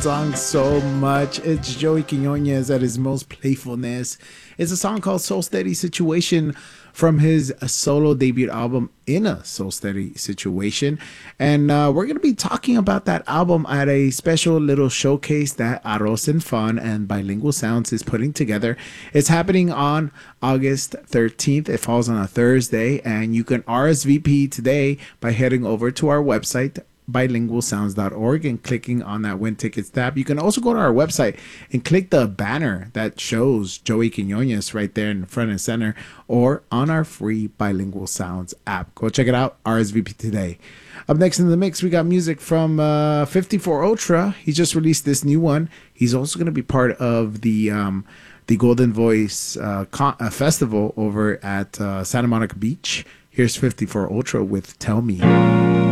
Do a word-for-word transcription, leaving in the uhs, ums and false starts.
song so much. It's Joey Quinones at his most playfulness. It's a song called Soul Steady Situation from his solo debut album, In a Soul Steady Situation. And uh, we're going to be talking about that album at a special little showcase that Arroz and Fun and Bilingual Sounds is putting together. It's happening on August thirteenth. It falls on a Thursday, and you can R S V P today by heading over to our website, bilingual sounds dot org, and clicking on that win tickets tab. You can also go to our website and click the banner that shows Joey Quinones right there in front and center, or on our free Bilingual Sounds app. Go check it out. R S V P today. Up next in the mix, we got music from uh, fifty-four Ultra. He just released this new one. He's also going to be part of the um, the Golden Voice uh, con- uh, festival over at uh, Santa Monica Beach. Here's fifty-four Ultra with Tell Me.